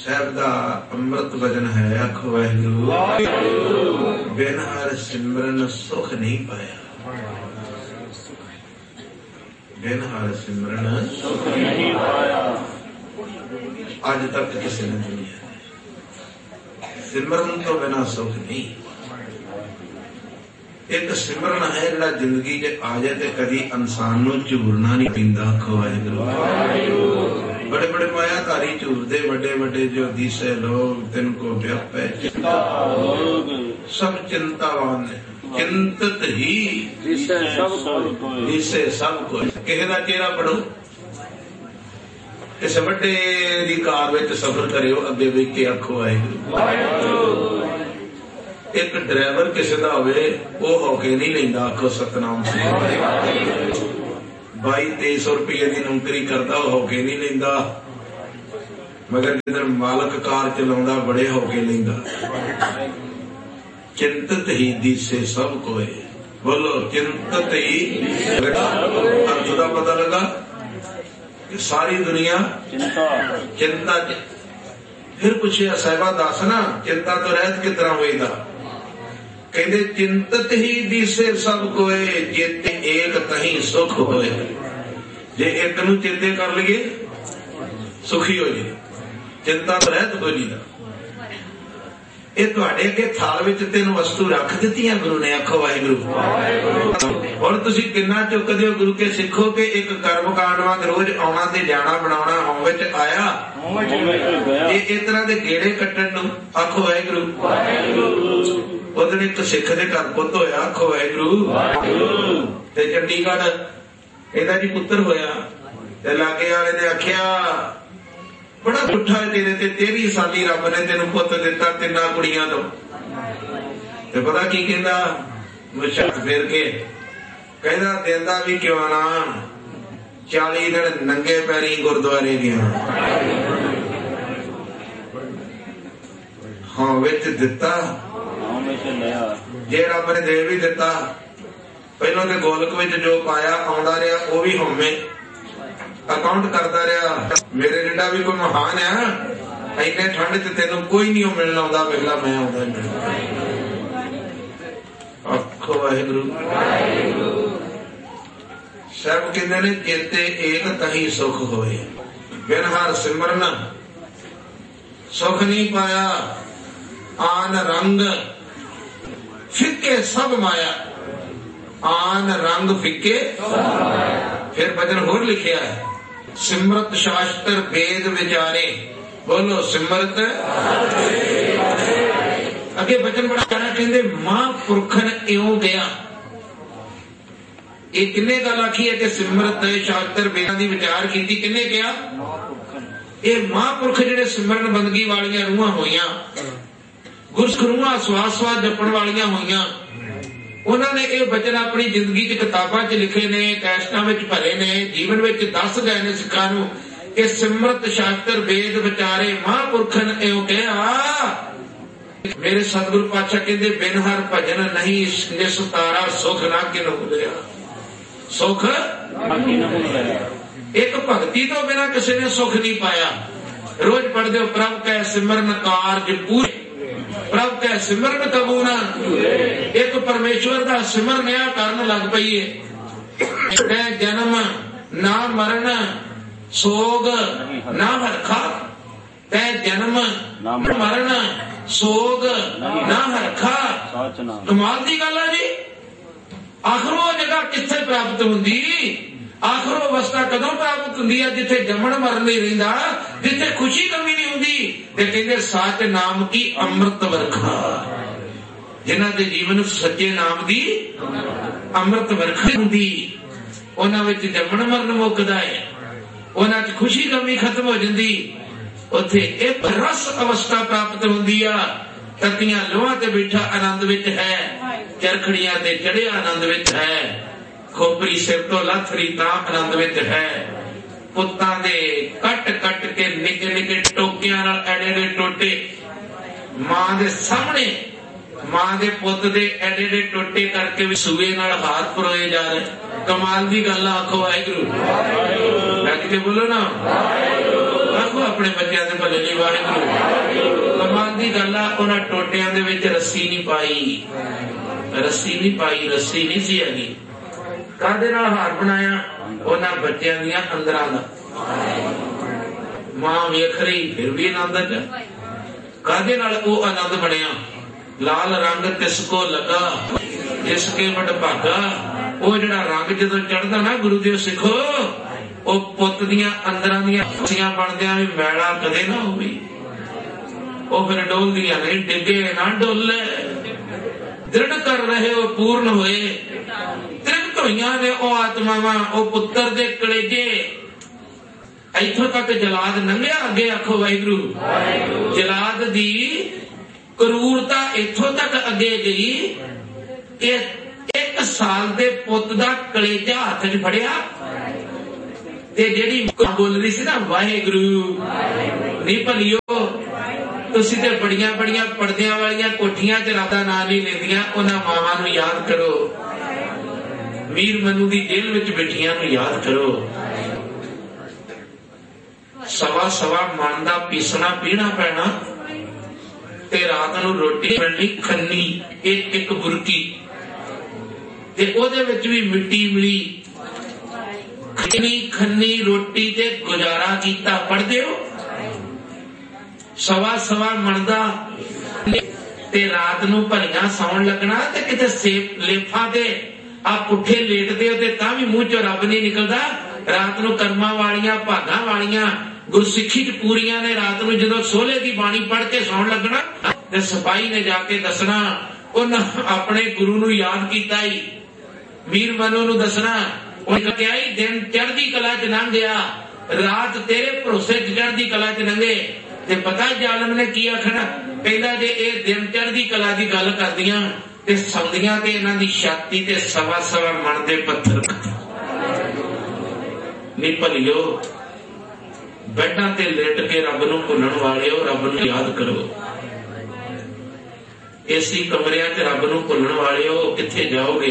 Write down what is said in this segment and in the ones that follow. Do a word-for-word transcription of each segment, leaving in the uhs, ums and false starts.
साहब दा अमृत वचन है, आखो वाहिगुरू। बिन हर सिमरन सुख नहीं पाया, बिन हर सिमरन सुख नहीं पाया। अज तक किसी ने दुनिया सिमरन तो बिना सुख नहीं। एक सिमरन है जिहड़ा जिंदगी च आ जाए तो कभी इंसान नूं झूरना नहीं पींदा। आखो वाहिगुरू। बड़े बड़े मायाधारी झूरदे, बड़े बड़े जो दिसे लोग तिनको व्यापै सब चिंतावान ने, चिंतित ही दिसे सब को। किसी का चेहरा पढ़ो, किसी बड़े दी कार विच सफर करियो, अगे बैठ के आखो वाहिगुरू। एक ड्राइवर किसी का होवे वो होके नहीं लेंदा, आखो सतनाम सिंह। बाई तेई सौ रुपये की नौकरी करता होके नहीं लेंदा, मगर जिधर मालक कार चलाउंदा बड़े होके लेंदा। चिंतित ही दिसे सब कोय, बोलो चिंतित ही। अर्थ का पता लगा कि सारी दुनिया चिंता। फिर पूछे साहिबा दस ना चिंता तो रहत किस तरह होएगा? कहते चिंतित ही दिसे सब कोय, जेते एक तही सुख होए। जे एक नूं चिंते कर लीए सुखी हो जाए, चिंता तो रहत कोई नहीं। ये तुहाडे अगे थाल विच तीन वस्तु रख दित्तियां गुरु ने। आखो वाहिगुरू। हुण तुसीं किन्ना चुकदे हो गुरु के सिखो कि एक कर्म कांड वांग रोज आउणा ते जाना बनाउणा हों विच आया ये इस तरह दे गेड़े कट्टण नूं। आखो वाहिगुरू। उदण एक सिख दे घर पुੱਤ होया। आखो वाहिगुरू। ते चंडीगढ़ ਇਹਦਾ ਜੀ ਪੁੱਤਰ ਹੋਇਆ ਤੇ ਲਾਗੇ ਵਾਲੇ ਨੇ ਆਖਿਆ ਬੜਾ ਪੁੱਠਾ ਹੈ ਤੇਰੇ ਤੇ, ਤੇਰੀ ਸਾਲੀ ਰੱਬ ਨੇ ਤੈਨੂੰ ਪੁੱਤ ਦਿੱਤਾ ਤਿੰਨਾਂ ਕੁੜੀਆਂ ਤੋਂ। ਤੇ ਪਤਾ ਕੀ ਕਹਿੰਦਾ? ਮੁਸ਼ਕ ਫੇਰ ਕੇ ਕਹਿੰਦਾ ਦਿੰਦਾ ਵੀ ਕਿਉਂ ਨਾ, ਚਾਲੀ ਦਿਨ ਨੰਗੇ ਪੈਰੀ ਗੁਰਦੁਆਰੇ ਗਿਆ। ਹਾਂ ਵਿੱਚ ਦਿੱਤਾ ਜੇ ਰੱਬ ਨੇ ਦੇ ਵੀ ਦਿੱਤਾ, ਪਹਿਲਾਂ ਤੇ ਗੋਲਕ ਵਿੱਚ ਜੋ ਪਾਇਆ ਆਉਂਦਾ ਰਿਹਾ ਉਹ ਵੀ ਹੋਵੇਂ ਅਕਾਊਂਟ ਕਰਦਾ ਰਿਹਾ। ਮੇਰੇ ਜਿੱਡਾ ਵੀ ਕੋਈ ਮਹਾਨ ਆ, ਇੰਨੇ ਠੰਡ ਚ ਤੈਨੂੰ ਕੋਈ ਨਹੀਂ ਮਿਲਣ ਆਉਂਦਾ, ਵੇਖਲਾ ਮੈਂ ਆਉਂਦਾ। ਆਖੋ ਵਾਹਿਗੁਰੂ। ਸਭ ਕਹਿੰਦੇ ਨੇ ਚੇਤੇ ਏਕ ਤਹੀ ਸੁਖ ਹੋਏ, ਬਿਨ ਹਰ ਸਿਮਰਨ ਸੁਖ ਨਹੀਂ ਪਾਇਆ। ਆਨ ਰੰਗ ਫਿੱਕੇ ਸਭ ਮਾਇਆ, आन रंग फिके। फिर भजन होर लिखिया है, सिमरत शास्त्र वेद विचारे। बोलो सिमरत। अगे भजन बड़ा कहना कहते महापुरखन इउं गया। ये किन्ने गल आखी है कि सिमरत शास्त्र वेदां दी विचार कीती, किन्ने गया? ये महापुरख जिहड़े सिमरन बंदगी वालियां रूहां होईयां, गुरसिख रूहां स्वास स्वास जपण वालियां होईयां, उन्होंने ये वचन अपनी जिंदगी च किताबां च लिखे ने, कैसटां विच भरे ने, जीवन विच दस गए ने सिखां नूं कि सिमरत शास्त्र वेद विचारे महापुरखन इउं कहा। मेरे सतगुरु पातशाह कहंदे बिन हर भजन नहीं निस्तारा सुख ना किन मिलिया। सुख एक भगती तो बिना किसी ने सुख नहीं पाया। रोज पढ़दे हो प्रभ कै सिमरन कारज पूरे, प्रभ कै सिमरन कबू ना। एक परमेश्वर का सिमरन आ करन लग पई है। जन्म ना मरण सोग ना हरखा, तै जन्म मरण सोग ना हरखा। कमाल दी गल है जी। आखिर वो जगह कित्थे प्राप्त हुंदी? आखिर अवस्था कदों प्राप्त हुंदी है? जिथे जमण मरण नहीं रहिंदा, जिथे खुशी कमी नहीं हुंदी। ते कहंदे सच नाम की अमृत वर्खा, जिन्हां दे जीवन सच्चे नाम दी अमृत वर्खा हुंदी, उन्हां विच जमण मरण मुकदा है, उन्हां च खुशी कमी खत्म हो जांदी। उत्थे एक रस अवस्था प्राप्त हुंदी आ। तकियां लोहां ते बैठा आनंद विच है, चरखड़ियां ते चढ़िया आनंद विच है, खोपरी सिर तो लथरी तां आनंद विच है। पुत्तां दे कट कट के निके निके टोकियां नाल एडे एडे टोटे, मां दे सामने मां दे पुत दे एडे एडे टोटे करके भी सूए नाल हाथ परोए जा रहे। कमाल दी गल। आखो वाहिगुरू। लग के बोलो ना, आखो अपने अपने बच्चों के भले लिए वाहिगुरू। कमाल की गल आ, उन्हां टोटियां दे विच रस्सी नहीं पाई, रस्सी नहीं पाई, रस्सी नहीं सी हैगी। काहदे नाल हार बनाया? उन्हां बच्चों दियां अंदरां दा। मां वेख रही फिर भी आनंद च। काहदे नाल वो आनंद बनिया? लाल रंग तिसको लगा जिसके वड भागा। वो जिहड़ा रंग जदों चढ़दा ना गुरु देव सिखो, वो पुत दियां अंदरां दियां खुशियां बनदियां भी मैला कदे ना होवे। वो फिर डोलदियां नहीं, डिगे ना डोले। दृढ़ कर रहे हो पूर्ण होए, तृप्त होइयां ने ओ आत्मावां ओ पुत्र दे कलेजे। इथों तक जलाद लंघिया, अगे आखो वाहिगुरू। जलाद दी क्रूरता इथों तक अगे गई कि एक साल दे पुत दा कलेजा हाथ च फड़िया ते जेड़ी बोल रही सी ना वाहिगुरू नहीं भलियो, तुसी ते बड़िया बड़िया पर्दियां वालियां कोठियां च रब दा नाम नहीं लेंदियां। उन्हां मावां नूं याद करो, मीर मनु दी जेल विच बैठियां नूं याद करो। सवा सवा मन दा पीसना पीना पैना ते रात नूं रोटी मिलनी खन्नी, एक एक बुरकी ते ओदे विच भी मिट्टी मिली। खन्नी खन्नी रोटी ते गुजारा कीता। पढ़दे हो? सवा सवा मन दा ते रात नूं भलियां सौण लगना ते किते सेप लेफा ते आ पुठे लेटदे हो ते तां भी मूंह चों रब नहीं निकलदा। रात नूं कर्मां वालियां भागां वालियां गुरसिੱਖੀ च पूरियां ने रात नूं जदों सोले दी बाणी पढ़ के सौण लगना ते सिपाही ने जाके दसना उन्हां अपने गुरु नूं याद कीता ही। मीर मनु नूं दसना उन्हें कहा ही दिन चढ़दी कला च लंघ गया, रात तेरे भरोसे चढ़दी कला च लंघे। ते पता जालम ने की आखना? कहंदा जे ये दिन चढ़दी कला दी गल करदियां ते सौंदियां ते इन्हां दी छाती ते सवा सवा मन दे पत्थर नहीं भलियो। बैठां ते लेट के रब नूं भुल्लण वालिओ रब नूं याद करो। एसी कमरियां च रब नूं भुल्लण वालिओ कित्थे जाओगे?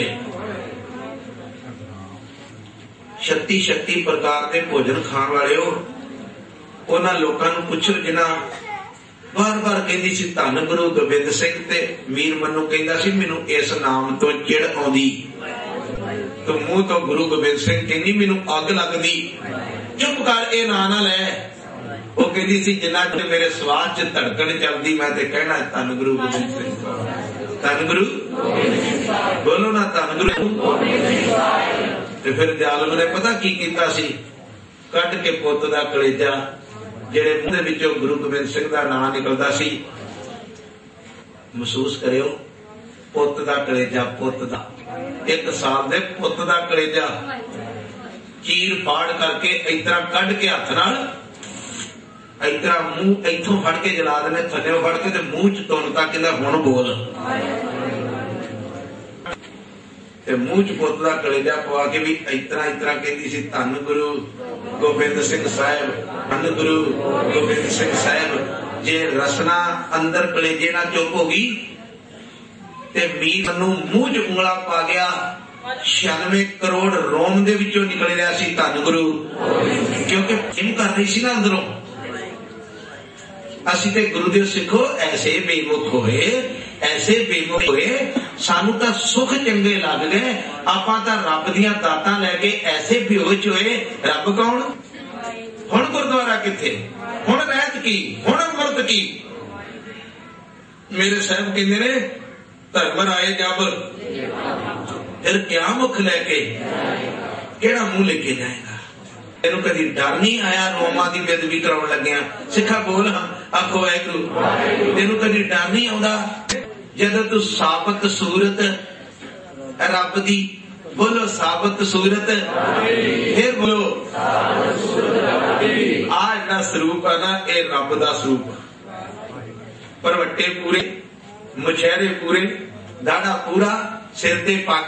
छत्ती छत्ती प्रकार के भोजन खाण वालिओ उन्हां लोकां नूं पुछो जिन्हां बार बार कहंदी सी धन गुरु गोबिंद सिंह ते मीर मनु कहंदा सी मैनूं इस नाम तो चिड़ आउंदी, तो मूंह तो गुरु गोबिंद सिंह कहंदी मैनूं अग लगदी। चुप कर, ए ना ना लै। वो कहती सी जिन्ना मेरे स्वाद च धड़कन चलती मैं ते कहना धन गुरु गोबिंद सिंह, धन गुरु बोलो ना धन गुरु। ते फिर जालम ने पता की कीता सी? कट के पुत दा कलेजा जेड़े मुंह दे विचों गुरु गोबिंद सिंह दा नाम निकलदा सी, महसूस करियो पुत दा कलेजा, पुत दा एक साल दे पुत दा कलेजा चीर फाड़ करके इतना कढ़ के हथ नाल इतना मुंह इथों फड़ के जला देने, थल्ले फड़ के मुंह च तुनता कहंदा हुण बोल ते मुंह च पुत दा कलेजा पवा के भी इतना इतना कहंदी सी धन गुरु गोबिंद सिंह साहिब, धन गुरु गोबिंद सिंह साहिब। जे रसना अंदर कलेजे ना चुप हो गई ते मीर नूं मुंह च उंगला पा गया। छियानवे करोड़ रोम दे विचों निकल रहा सी धन गुरु, क्योंकि फिल्म कर रही सी ना अंदरों। असीं ते गुरुदेव सिखो ऐसे बेमुख होए, ऐसे बेमुख होए, सानू तां सुख चंगे लग गए, आपां तां रब दियां दातां लैके ऐसे बेहोश होए। रब कौन? हुण गुरुद्वारा किथे, हुण रहत की, हुण अमृत की। मेरे साहब कहंदे ने धर्म राए जब फिर क्या मुख लैके केड़ा मुंह लेके जाएगा? तेनू कभी डर नहीं आया रोमा की बेदबी कराउण लग्या? सिखा बोल हाँ, आखो वाहिगुरू। तेनू कभी डर नहीं आउंदा जदों तू साबत सूरत रब दी, बोलो साबत सूरत, फिर बोलो आ जिहड़ा स्वरूप है ना ये रब दा स्वरूप। परवट्टे पूरे, मुछहरे पूरे, दाड़ा पूरा, सिर ते पग।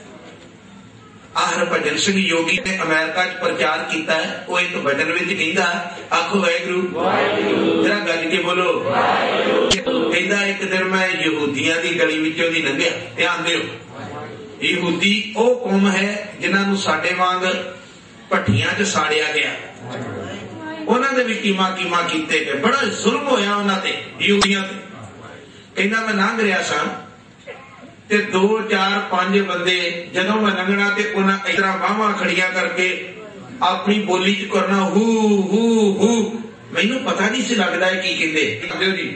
आ हरभजन सिंह योगी ने अमेरिका च प्रचार किया है, वो एक भजन विच कहंदा, आखो वाहिगुरू, जरा गज के बोलो। कहंदा एक दिन मैं यहूदियां दी गली विचों दी लंघिया। ध्यान दिओ, यहूदी ओ कौम है जिन्हां नूं साडे वांग भट्ठियां च साड़िया गया। उन्होंने भी कीमा कीमा किते गए, बड़ा जुल्म होया उन्होंने यूनिया ते। कहना मैं लंघ रहा सा ते दो चार पांच बंदे जदों मैं लंघना ते उन्हें इस तरह बाहवां खड़िया करके अपनी बोली च करना हू हू हू, मैनू पता नहीं सी लगता है की कहते जी।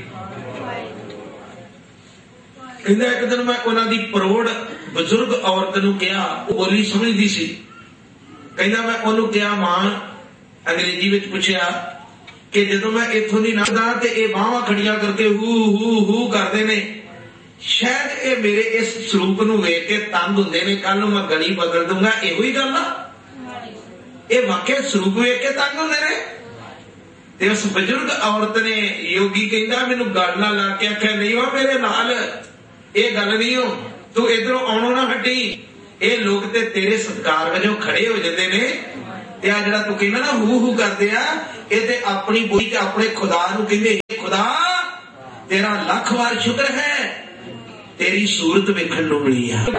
कहता एक दिन मैं उन्होंने प्रौढ़ बजुर्ग औरत नूं कहा, बोली समझदी सी। कहता मैं उन्होंने कहा मां, अंग्रेजी में पूछया कि जदों मैं इथों दी लंघदा ते ये बाहवां खड़िया करके हू हू हू करते ने, शायद ये मेरे इस स्वरूप नूं वेख के तंग हुंदे ने, कल नूं मैं गली बदल दूंगा, इहो ही गल आ। ये वाकई स्वरूप वेख के तंग हुंदे ने। ते उस बजुर्ग औरत ने योगी कहंदा मैनू गल ना ला के आख्या नहीं हो मेरे नाल, ये गल नहीं हो, तू इधरों आउणों ना हटी। ये लोग ते तेरे सत्कार वजों खड़े हो जाते ने, ते आ जिहड़ा तू कहना ना हू हू करदे आ, ये ते अपनी बोली ते अपने खुदा नूं कहंदे, खुदा तेरा लख वार शुक्र है तेरी सूरत वेखण नूं मिली आ।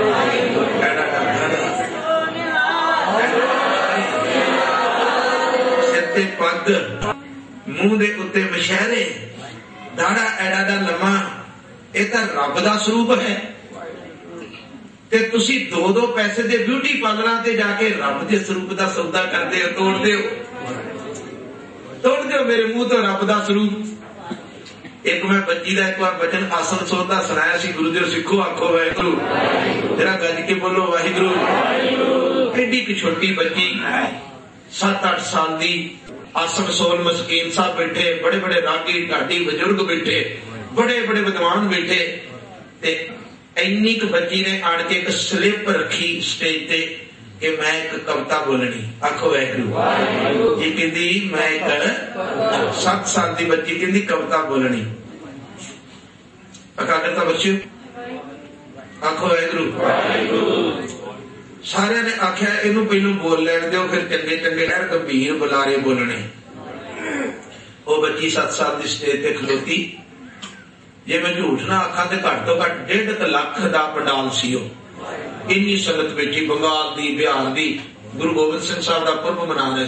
सिर ते पग, मूंह दे उत्ते मशहरे, दाड़ा एडा दा लम्मा, ये तां रब दा स्वरूप है। ते तुसी दो दो पैसे दे ब्यूटी पार्लरां ते जाके रब दे स्वरूप दा सौदा करदे हो, तोड़दे हो तोड़दे हो मेरे मुंह तो रब दा स्वरूप। एक मैं बच्ची का एक बार बचन आसन सोता सुनाया सी, गुरु जी सिखो आखो वाहिगुरु, जरा गज के बोलो वाहिगुरु। एडी की छोटी बच्ची सत अठ साल दी, आसन सोल मस्कीन साहब बैठे, बड़े बड़े रागी ढाडी बजुर्ग बैठे, बड़े बड़े विद्वान बैठे, ते इन्नी क बच्ची ने आड़ के एक स्लिप रखी स्टेज ते कि मैं एक कविता बोलनी। आखो वाहिगुरु। ये कहती मैं एक सात साल की बच्ची कहती कविता बोलनी। अकागरता बच्चों आखो वाहिगुरु। सारे ने आख्या इनू पहलू बोल लैन दो, फिर चंगे चंगे लहर गंभीर बुलारे बोलने। वो बच्ची सात साल की स्टेज ते खलोती, जे मैं झूठ ना आखा तो घट तो घट डेढ़ लख का पंडाल सी। इन्नी संगत बैठी, बंगाल दी, बिहार दी, गुरु गोबिंद सिंह साहब का पुरब मना रहे।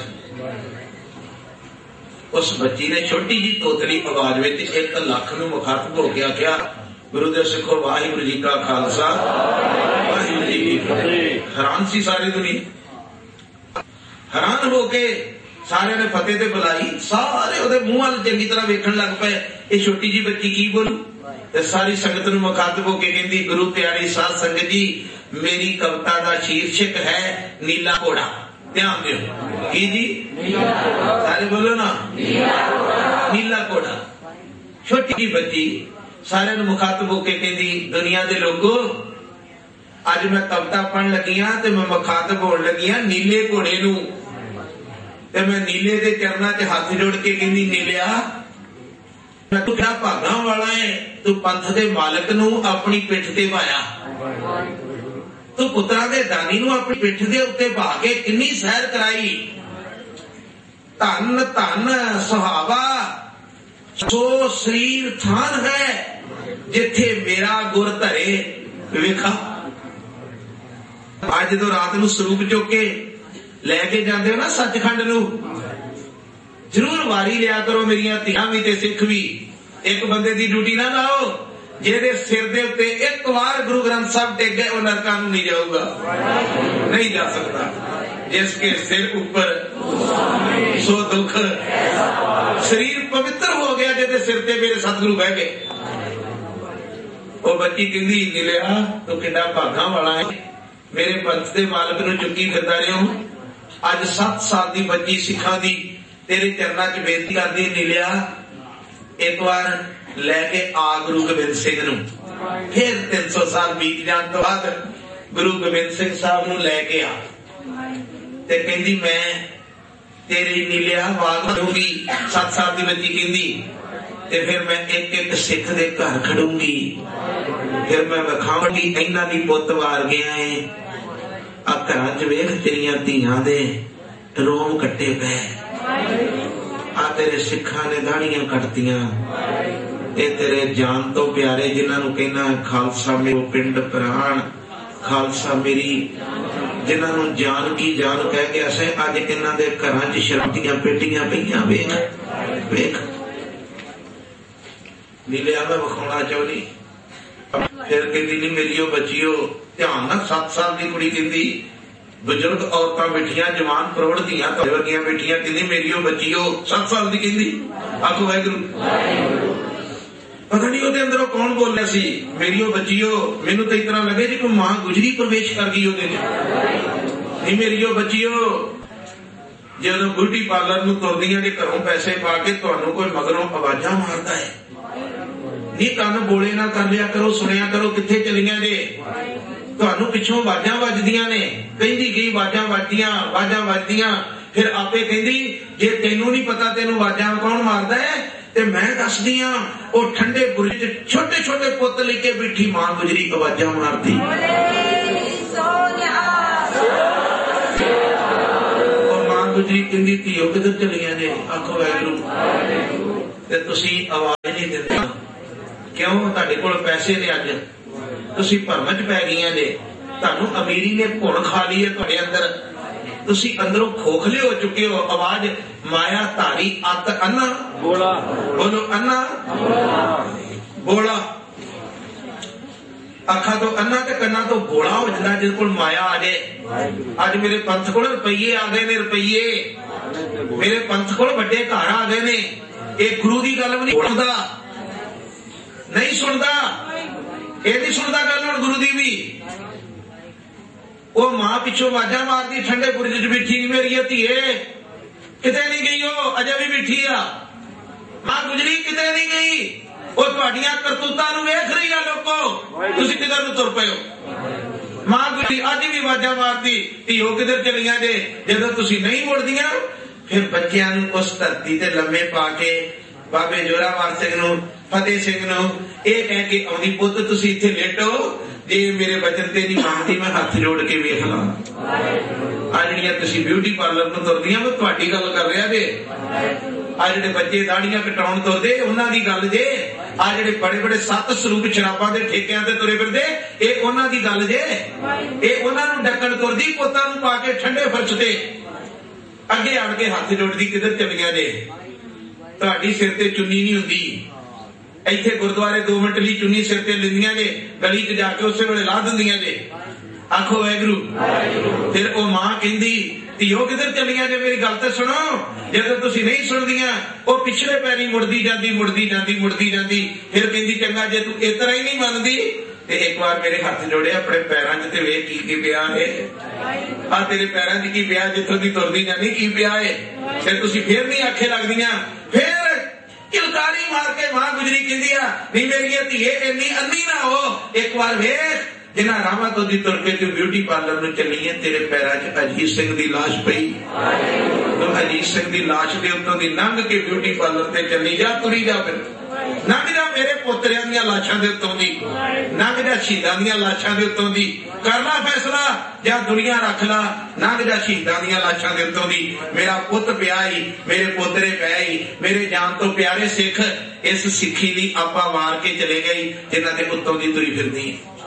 उस बच्ची ने छोटी जी तोतली आवाज में एक लख नूं मुखातब हो के आख्या, गुरुदेव सिखो वाहिगुरु जी का खालसा वाहिगुरु जी की फतेह। हैरान सी सारी दुनिया, हैरान होके सारे ने फतेह ते बुलाई, सारे ओदे मुंह वाल चंगी तरह वेखण लग पे, ये छोटी जी बच्ची की बोलू। ते सारी संगत नूं मुखातब होके कहंदी, गुरु प्यारी साध संगत जी मेरी कविता का शीर्षक है नीला घोड़ा। ध्यान दो की जी, सारे बोलो ना नीला घोड़ा। छोटी जी बच्ची सारे नूं मुखातब होके कहंदी, दुनिया दे लोगो अज मैं कविता पढ़न लगी हां ते मैं मुखातब होण लगी हां नीले घोड़े नूं। ते मैं नीले दे चरनां च हाथ जोड़ के कहंदी, नीलिया तू क्या भागा वाला है, तू पंथ दे मालक नूं अपनी पिठ ते पाया, तू पुत्रा दे दानी नूं अपनी पिठ दे उत्ते पा के किन्नी सैर कराई। धन धन सुहावा सो शरीर थान है जिथे मेरा गुर धरे। वेखा अज जो रात नूं स्वरूप चुक के लैके जाते हो ना सचखंड नूं, जरूर वारी लिया करो मेरिया धियां भी ते सिख भी। एक बंदे की ड्यूटी ना लाओ जेदे सिर दे उत्ते एक बार गुरु ग्रंथ साहब टेक गए वो नरकां नूं नहीं जाऊगा, नहीं जा सकता। जिसके सिर ऊपर सो दुख, शरीर पवित्र हो गया जेदे सिर ते मेरे सतगुरु बह गए। वो बच्ची कहंदी, नीलिया तू किड्डा भागां वाला है, मेरे पंथ दे मालक नूं चुकी फिरदा रहे हो। अज सत्त साल की बच्ची सिखा दी तेरे चरणा च बेनती करदी, नीलिया एक बार लैके आ गुरु गोबिंद सिंह नूं। फिर तीन सौ साल बीत जाने तो बाद गुरु गोबिंद सिंह साहब नूं लैके आ ते कहंदी मैं तेरी नीलिया आवाज दूंगी। सत्त साल की बच्ची कहंदी, ते फिर मैं एक एक सिख दे घर खड़ूंगी, फिर मैं विखाऊंगी इन्हां दी पुत्त वार गया है, आ घरां च वेख तेरियां धीआं दे रोम कट्टे पे, आ तेरे सिखा ने दाड़ियां कटतियां, ये तेरे जान तो प्यारे जिन्हां नूं कहना खालसा मेरो पिंड प्राण, खालसा मेरी जिन्होंने जान की जान कह के असें अज इन्हां दे घरां च शराबीआं पेटियां पईआं। वेख वेख नीलिया मैं विखाउणा चाहुंदी। फिर कहती नहीं मेरी बच्चियो ध्यान ना, सत्त साल की कुड़ी कहती बजुर्ग औरतां बैठियां जवान प्रौढ़ धियां वर्गियां बैठियां कहती मेरी बच्चियो सत्त साल की कहती। आखो वाहिगुरू। पता नहीं ਉਹਦੇ ਅੰਦਰੋਂ कौन बोल रहा सी मेरी बच्चियो। मैनू तो इतना लगे जी कोई मां गुजरी प्रवेश कर गई ਉਹਦੇ नहीं। मेरी बच्चियो ਜਦੋਂ ब्यूटी पार्लर ਨੂੰ ਤੁਰਦੀਆਂ ਦੇ ਘਰੋਂ ਪੈਸੇ ਪਾ ਕੇ ਤੁਹਾਨੂੰ ਕੋਈ ਮਗਰੋਂ ਆਵਾਜ਼ਾਂ ਮਾਰਦਾ ਹੈ नहीं ਕੰਨ ਬੋਲੇ ਨਾ ਕਰ ਲਿਆ ਕਰੋ, ਸੁਣਿਆ ਕਰੋ ਕਿੱਥੇ ਚਲੀਆਂ ਨੇ। ਤੁਹਾਨੂੰ ਪਿੱਛੋਂ ਆਵਾਜ਼ਾਂ ਵੱਜਦੀਆਂ ਨੇ, ਕਹਿੰਦੀ ਗਈ ਆਵਾਜ਼ਾਂ ਵੱਜਦੀਆਂ ਆਵਾਜ਼ਾਂ ਵੱਜਦੀਆਂ। ਫਿਰ ਆਪੇ ਕਹਿੰਦੀ ਜੇ ਤੈਨੂੰ ਨਹੀਂ ਪਤਾ ਤੈਨੂੰ ਆਵਾਜ਼ਾਂ ਕੌਣ ਮਾਰਦਾ ਹੈ ਤੇ ਮੈਂ ਦੱਸਦੀ ਆ। ਉਹ ਠੰਡੇ ਬੁਰਜ ਚ ਛੋਟੇ ਛੋਟੇ ਪੁੱਤ ਲੈ ਕੇ ਬੈਠੀ ਮਾਂ ਗੁਜਰੀ ਆਵਾਜ਼ਾਂ ਮਾਰਦੀ। ਉਹ ਮਾਂ ਗੁਜਰੀ ਕਹਿੰਦੀ ਧੀਓ ਕਿੱਧਰ ਚਲੀਆਂ ਨੇ। ਆਖੋ ਵਾਹਿਗੁਰੂ। ਤੇ ਤੁਸੀਂ ਆਵਾਜ਼ ਨਹੀਂ ਦਿੰਦੇ क्यों? ਤੁਹਾਡੇ ਕੋਲ पैसे ने अज तुसी भरम च पै गईਆਂ ने, ਤੁਹਾਨੂੰ अमीरी ने घुण खा ली है ਤੁਹਾਡੇ अंदर, तुसी अंदरों खोखले हो चुके हो। आवाज माया धारी अत अन्ना बोला, बोलो अन्ना बोला। अखा तो अन्ना ते कन्ना तो बोला हो जाता जिस कोल माया आ जाए। अज मेरे पंथ कोल रुपये आ गए ने, रुपये मेरे पंथ कोल वड्डे घर आ गए ने। एक गुरु की गल भी नहीं सुनता, नहीं सुनता, ये नहीं सुनता गल हुण गुरु दी भी। वो मां पिछों आवाजा मारती ठंडे बुरज च बैठी मेरी धीए किते नहीं गई, हो अजे भी बैठी आ। मां गुजरी किते नहीं गई, वो तुहाडियां करतूतां नूं वेख रही है लोको, तुसीं किधर नूं तुर पए हो। मां गुजरी अज भी आवाजा मारती धीओ किधर चलियां जे। जदों तुसीं नहीं मुड़दियां फिर बच्चियां नूं उस धरती ते लम्मे पा के बाबे जोरावर सिंह नूं फतेह सिंह नूं ये कह के आउंदी पुੱਤ तुसीं इत्थे लेटो, जे मेरे वचन ते नहीं मंनदी मैं हथ जोड़ के वेख ला। आ जिहड़ियां तुसीं ब्यूटी पार्लर नूं तुरदियां मैं तुहाडी गल कर रहा जे। आ जिहड़े बच्चे दाड़ियां कटाउण तुरदे उन्हां दी गल जे। आ जिहड़े बड़े बड़े सत्त स्वरूप शराबां दे ठेकिਆਂ ते तुरे फिरदे ਇਹ उन्हां दी गल जे। ਇਹ उन्हां नूं डक्कण तुरदी पुੱਤਾਂ नूं पा के ठंडे फर्श ते अगे आण के हथ जोड़दी किधर चलियां जे। तुहाडी सिर ते चुन्नी नहीं हुंदी, इत्थे गुरुद्वारे दो मिनट ਲਈ चुन्नी सिर ते लैंदियां ने, गली च जाके उसे वेले ला दिंदियां ने। आखो वाहिगुरू। फिर वो मां कहंदी धीओ किधर चलियां ने, मेरी गल ते सुनो। जदों तुसीं नहीं सुणदियां वो पिछले पैरी मुड़दी जांदी मुड़दी जांदी मुड़दी जांदी। फिर कहंदी चंगा जे तू इतना ही नहीं मनदी ते एक बार मेरे हाथ जोड़े अपने पैरां च ते वेख की की पिया है। आ तेरे पैरां च की पिया जिथों दी तुरदी जानी की पिया है। फिर तुसीं फिर नहीं आखे लगदियां। फिर किलकारी मार के मां गुजरी कहंदी आ नहीं मेरी धीए इन्नी अन्नी ना हो, एक बार वेख जिन्हां रावां तो दी तुर के तू ब्यूटी पार्लर में चली है तेरे पैरां च अजीत सिंह दी लाश पई। तो अजीत सिंह दी लाश दे उत्तों दी लंघ के ब्यूटी पार्लर ते चली जा, तुरी जा, फिर लंघ जा मेरे पोतरियां दी लाशां दे उत्तों दी, लंघ जा शहीदां दी लाशां दे उत्तों दी, कर ला फैसला या दुनिया रख ला, लंघ जा शहीदां दी लाशां दे उत्तों दी। मेरा पुत पिया ही, मेरे पोतरे पै ही, मेरे जान तो प्यारे सिख इस सिक्खी दी आपा मार के चले गई जिन्हां दे उत्तों दी तुरी फिरदी।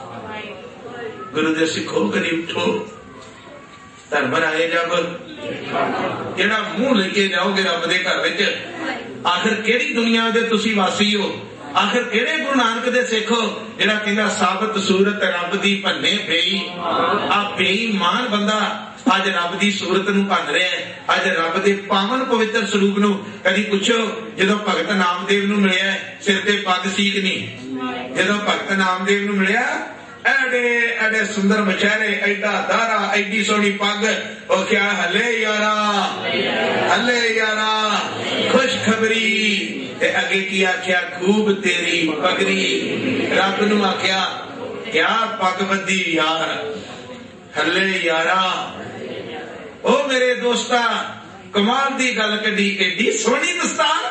गुरु दे सिखो कदी उठो, धर्म राए जब जेड़ा मुंह लेके जाओगे रब दे घर विच। आखिर केड़ी दुनिया दे तुसी वासी हो, आखिर केड़े गुरु नानक दे सिख हो जेड़ा कहंदा साबत सूरत रब दी भन्ने बेई। आ बेईमान बंदा अज रब दी सूरत नूं भन रहा है, अज रब दे पावन पवित्र स्वरूप नूं। कदी पुछो जदों भगत नामदेव नूं मिलिया सिर ते पग सी कि नहीं? जदों भगत नामदेव नूं मिलिया एडे एडे सुंदर मचेहरे, एडा दारा, एडी सोहनी पग, ओ क्या हले यारा हले यारा खुशखबरी। ते अगे की आख्या खूब तेरी पगड़ी। रब नूं आख्या क्या पग बद्धी यार, हले यारा। ओ मेरे दोस्ता कमाल दी गल कड्डी, एडी सोहनी दस्तार।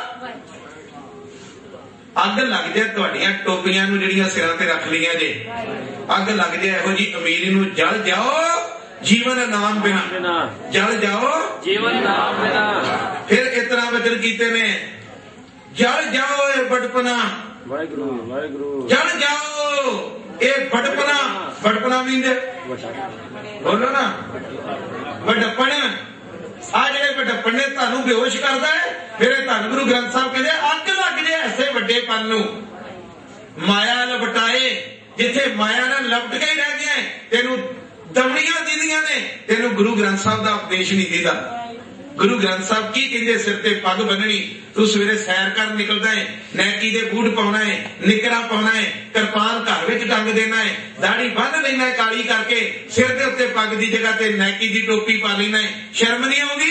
अग लग जाए तुहाडियां टोपियां नूं जिहड़ियां सिरां ते रख लियां जे, अग लग जाए इहो जी अमीरी नूं। जल जाओ जीवन नाम बिना, जल जाओ जीवन नाम बिना। फिर इतना वचन कीते ने, जल जाओ ए बड़पना, वाहिगुरू वाहिगुरू, जल जाओ ये बड़पना बड़पना भी बोलो ना वडप्पन आ जे वडप्पन ने तुहानू बेहोश करता है। फिर धन गुरु ग्रंथ साहब कहते अग लग जाए ऐसे वड्डे पन नू माया लपटाए जिथे माया ने लपट के ही रह गया तेनू दवड़ियां दीदियां ने तेनू गुरु ग्रंथ साहब का उपदेश नहीं दीदा। गुरु ग्रंथ साहब की कहते सिर ते पग बन्ननी तू सवेरे सैर कर निकलता है नैकी दे बूट पाउना है निकरा पाउना है किरपान घर विच टंग देना है दाढ़ी बन लेना है काली करके सिर दे उत्ते पग दी जगह ते नैकी दी टोपी पा लेना है। शर्म नहीं आउंदी?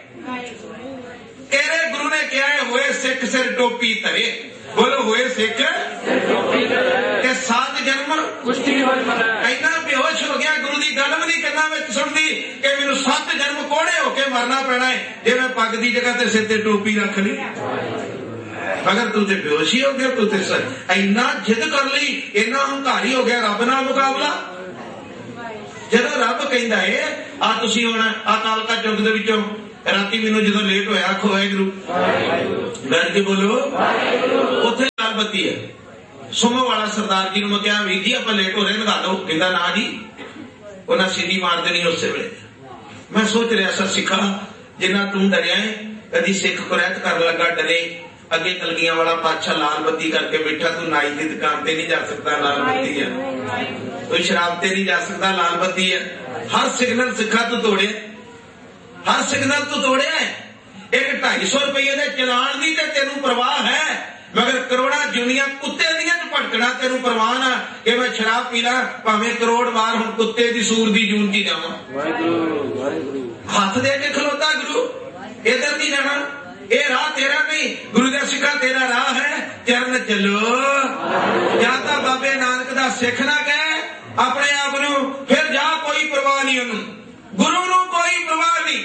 तेरे गुरु ने कहा है होए सिख सिर टोपी धरे। बोलो होए सिख के सात जन्म इन्ना बेहोश हो गया गुरु की गल भी नहीं करना में सुनती कि मैनू सत जन्म कोड़े होके मरना पैना है जे मैं पग की जगह ते सिर ते टोपी रख ली। मगर तू तो बेहोश ही हो गया तू तो इन्ना जिद कर ली इन्ना हंकारी हो गया रब नाल मुकाबला। जदों रब कहंदा है आ तुसीं हुण आ कालका चुग दे विचों राती मैनू जो लेट होया आखो वाहिगुरू बैठ के बोलो उत्थे लाल बत्ती है सुमो वाला सरदार जी मैं क्या वीर जी आप लेट हो रहे नगा दो कहता ना जी उन्हें सीधी मार देनी उस वे। मैं सोच रहा सा सिखा जिन्ना तू डरिया है कदी सिख कुरैत कर लगा डरे अगे कलगियां वाला पातशाह लाल बत्ती करके बैठा तू नाई की दुकान ते नहीं जा सकता लाल बत्ती है कोई शराब ते नहीं जा सकता लाल बत्ती है। हर सिग्नल सिखा तू तोड़े हर सिग्नल तू तोड़िया है। एक ढाई सौ रुपये के चलान की तेनू परवाह है मगर करोड़ा जुनिया कुत्ते दियां च भटकना तेनू परवाह ना कि मैं शराब पी ला भावें करोड़ बार हुण कुत्ते दी सूर दी जून की जावां। हाथ दे के खलोता गुरु इधर नहीं जाना ये राह तेरा नहीं गुरु का सिखा तेरा राह है चरण चलो जाता बाबे नानक दा सिख ना कह अपने आप नू फिर जा कोई परवाह नहीं उन्होंने गुरु नू कोई परवाह नहीं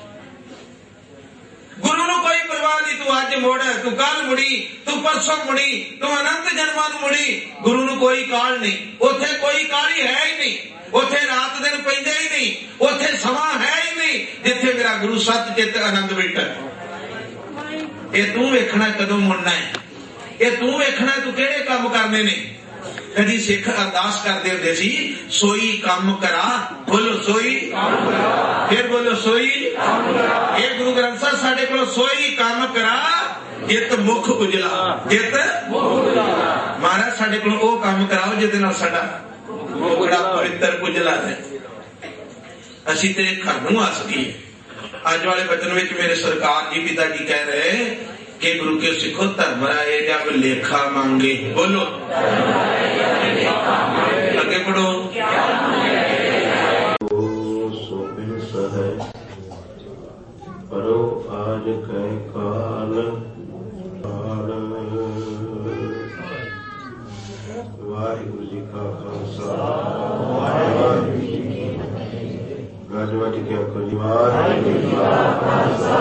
गुरु नू कोई परवाह नहीं तू अज मुड़ तू कल मुड़ी तू परसों मुड़ी तू अनंत जन्मां नू मुड़ी गुरु नू कोई काल नहीं उथे कोई काली है ही नहीं उथे रात दिन पैंदे ही नहीं उथे समा है ही नहीं जिथे मेरा गुरु सत चित आनंद बैठा। ये तू वेखना कदों मुड़ना है ये तू वेखना तू केड़े काम करने ने। कदी सिख अरदास करते होंदे सी सोई काम करा बोलो सोई फिर बोलो सोई ये गुरु ग्रंथ साहब साडे कोल सोई काम करा जित मुख उजला जित महाराज साडे कोल ओ काम कराओ जिहदे नाल साडा बड़ा पवित्र उजला है असीं ते घर नूं आ सकीए। अज वाले बचन विच मेरे सरकार जी पिता जी कह रहे कि गुरु के सिखो धर्म राय जब लेखा मांगे बोलो आगे पढ़ो परो आज कह काल वाहिगुरु जी का खालसा वाहिगुरु जी की फतेह। गज वट के आखो जी वाहिगुरु जी का खालसा